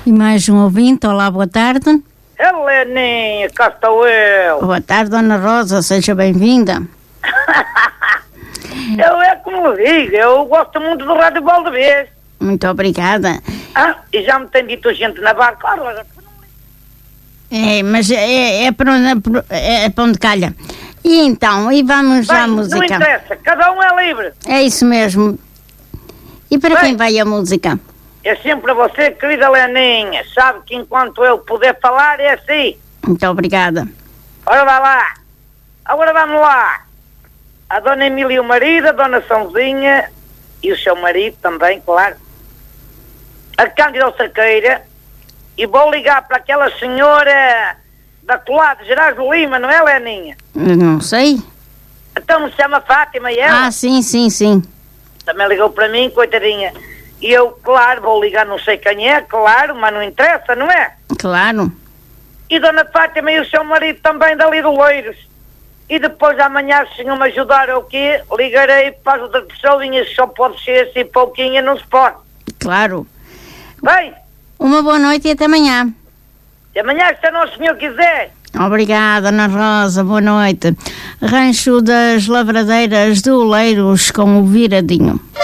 E mais um ouvinte, olá, boa tarde. Heleninha, cá estou eu. Boa tarde, Dona Rosa, seja bem-vinda. Eu é como lhe digo, eu gosto muito do Rádio Valdevez. Muito obrigada. E já me tem dito gente na barca. Mas é para onde calha. E então, e vamos à música. Não interessa, cada um é livre. É isso mesmo. E para quem vai a música? É sempre para você, querida Leninha. Sabe que enquanto eu puder falar é assim. Muito obrigada. Ora vai lá. Agora vamos lá. A Dona Emília e o marido, a Dona Sãozinha e o seu marido também, claro. A Cândida Cerqueira. E vou ligar para aquela senhora da Colada, Gerais do Lima, não é, Leninha? Não sei. Então se chama Fátima e ela? Sim. Também ligou para mim, coitadinha. E eu, claro, vou ligar, não sei quem é, claro, mas não interessa, não é? Claro. E Dona Fátima e o seu marido também dali do Loiros. E depois amanhã, se não me ajudar ou quê, ligarei para as outras pessoinhas, só pode ser assim pouquinho, não se pode. Claro. Bem. Uma boa noite e até amanhã. Até amanhã, se o senhor quiser. Obrigada, Ana Rosa, boa noite. Rancho das Lavradeiras do Oleiros com o Viradinho.